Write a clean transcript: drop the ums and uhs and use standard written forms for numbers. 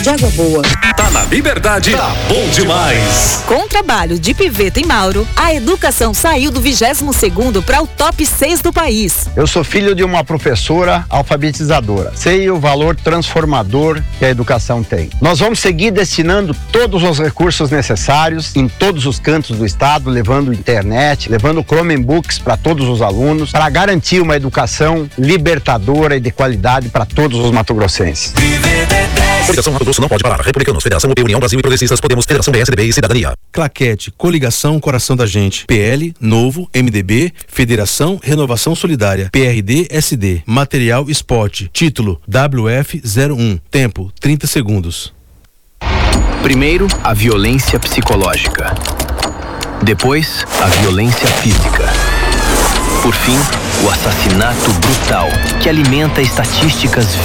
de Água Boa. Tá na Liberdade, tá bom demais. Com trabalho de Piveta e Mauro, a educação saiu do 22º para o top 6 do país. Eu sou filho de uma professora alfabetizadora. Sei o valor transformador que a educação tem. Nós vamos seguir destinando todos os recursos necessários em todos os cantos do estado, levando internet, levando Chromebooks para todos os alunos, para garantir uma educação libertadora e de qualidade para todos os matogrossenses. Coligação Mato Grosso não pode parar. Republicanos, Federação UP, União Brasil e Progressistas, Podemos, Federação PSDB e Cidadania. Claquete, Coligação Coração da Gente, PL, Novo, MDB, Federação Renovação Solidária, PRD, SD, Material Esporte, título WF01, tempo 30 segundos. Primeiro, a violência psicológica. Depois, a violência física. Por fim, o assassinato brutal, que alimenta estatísticas